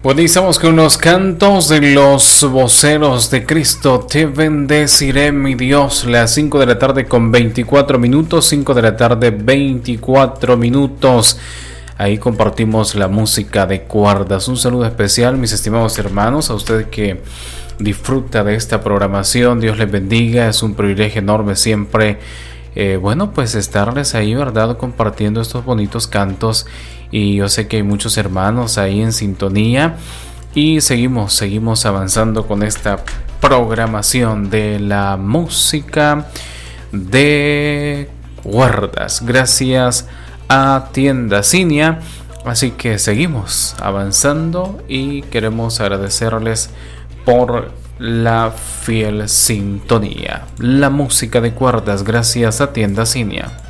Pues iniciamos con los cantos de los voceros de Cristo. Te bendeciré, mi Dios. Las 5 de la tarde con 24 minutos. 5 de la tarde 24 minutos. Ahí compartimos la música de cuerdas. Un saludo especial, mis estimados hermanos, a usted que disfruta de esta programación. Dios les bendiga. Es un privilegio enorme siempre, pues estarles ahí, ¿verdad? Compartiendo estos bonitos cantos. Y yo sé que hay muchos hermanos ahí en sintonía. Y seguimos avanzando con esta programación de la música de cuerdas. Gracias a Tienda Cinia. Así que seguimos avanzando y queremos agradecerles por la fiel sintonía. La música de cuerdas, gracias a Tienda Cinia.